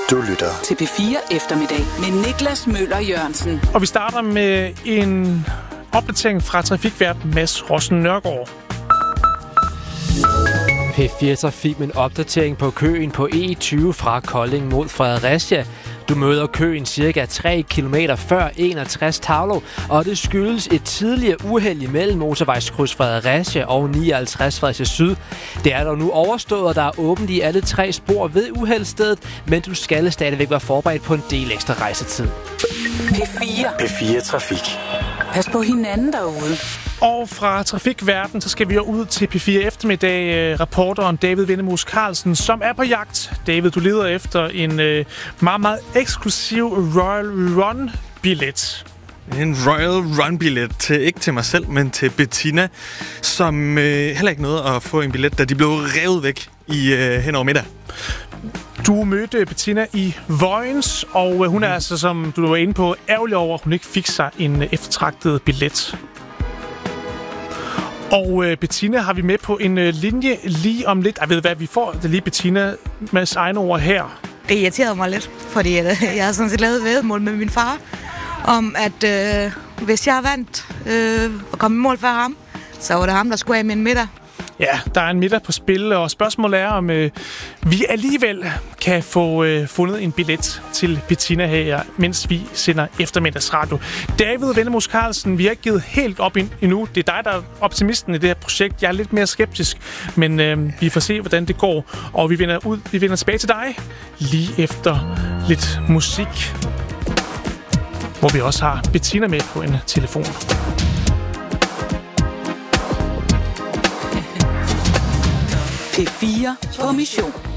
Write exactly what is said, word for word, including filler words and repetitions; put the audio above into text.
Du lytter til P fire Eftermiddag med Niklas Møller Jørgensen. Og vi starter med en opdatering fra trafikvært Mads Rossen Nørgaard. P fire Trafik med en opdatering på køen på E tyve fra Kolding mod Fredericia. Du møder køen cirka tre kilometer før enogtres Tavlo, og det skyldes et tidligere uheld imellem motorvejskryds Fredericia og nioghalvtreds Fredericia Syd. Det er dog nu overstået, og der er åbent i alle tre spor ved uheldsstedet, men du skal stadigvæk være forberedt på en del ekstra rejsetid. P fire. P fire Trafik. Pas på hinanden derude. Og fra trafikverden, så skal vi jo ud til P fire Eftermiddag. Reporteren David Vendemus Carlsen, som er på jagt. David, du leder efter en øh, meget, meget eksklusiv Royal Run-billet. En Royal Run-billet til, ikke til mig selv, men til Bettina, som øh, heller ikke nåede at få en billet, da de blev revet væk i øh, hen over middag. Du mødte Bettina i Vojens, og hun er altså, som du var inde på, ærgerlig over, at hun ikke fik sig en eftertragtet billet. Og øh, Bettina har vi med på en øh, linje lige om lidt. Jeg ved hvad, vi får det lige Bettina med egne ord her. Det irriterede mig lidt, fordi at, øh, jeg har sådan set lavet et væddemål med min far, om at øh, hvis jeg vandt øh, og kom i mål før ham, så var det ham, der skulle af med en middag. Ja, der er en middag på spil, og spørgsmålet er, om øh, vi alligevel kan få øh, fundet en billet til Bettina her, mens vi sender eftermiddagsradio. David Vendemus Carlsen, vi har ikke givet helt op endnu. Det er dig, der er optimisten i det her projekt. Jeg er lidt mere skeptisk, men øh, vi får se, hvordan det går. Og vi vender, ud, vi vender tilbage til dig lige efter lidt musik, hvor vi også har Bettina med på en telefon. P fire på mission.